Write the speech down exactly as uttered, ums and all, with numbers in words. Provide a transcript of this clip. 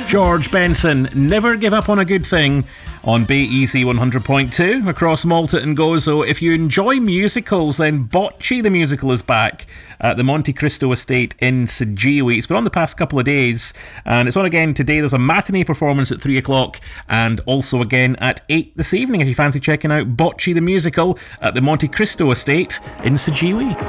George Benson, Never Give Up on a Good Thing on Bay Easy one hundred point two across Malta and Gozo. If you enjoy musicals, then Bocce the Musical is back at the Monte Cristo Estate in Sajiwi. It's been on the past couple of days and it's on again today. There's a matinee performance at three o'clock and also again at eight this evening if you fancy checking out Bocce the Musical at the Monte Cristo Estate in Sajiwi.